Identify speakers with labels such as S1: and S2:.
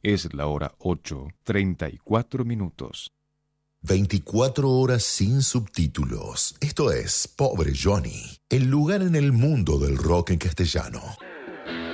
S1: Es la hora 8:34.
S2: 24 horas sin subtítulos. Esto es Pobre Johnny, el lugar en el mundo del rock en castellano.